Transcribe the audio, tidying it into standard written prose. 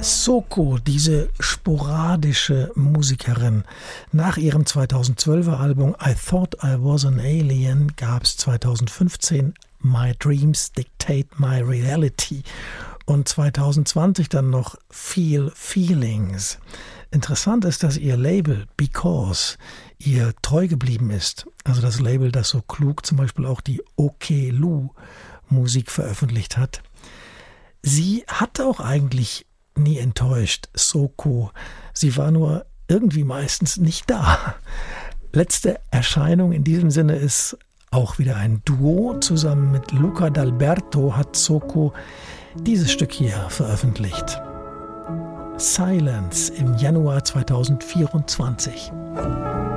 Soko, diese sporadische Musikerin. Nach ihrem 2012er Album I Thought I Was an Alien gab es 2015 My Dreams Dictate My Reality und 2020 dann noch Feel Feelings. Interessant ist, dass ihr Label Because ihr treu geblieben ist. Also das Label, das so klug zum Beispiel auch die OK Lu Musik veröffentlicht hat. Sie hat auch eigentlich nie enttäuscht, Soko. Sie war nur irgendwie meistens nicht da. Letzte Erscheinung in diesem Sinne ist auch wieder ein Duo. Zusammen mit Luca D'Alberto hat Soko dieses Stück hier veröffentlicht. Silence im Januar 2024.